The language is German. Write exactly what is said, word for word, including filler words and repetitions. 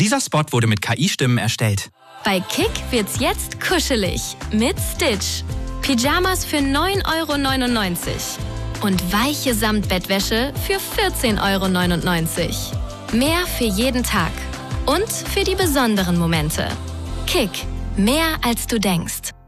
Dieser Spot wurde mit K I-Stimmen erstellt. Bei Kick wird's jetzt kuschelig mit Stitch. Pyjamas für neun Euro neunundneunzig und weiche Samtbettwäsche für vierzehn Euro neunundneunzig. Mehr für jeden Tag und für die besonderen Momente. Kick, mehr als du denkst.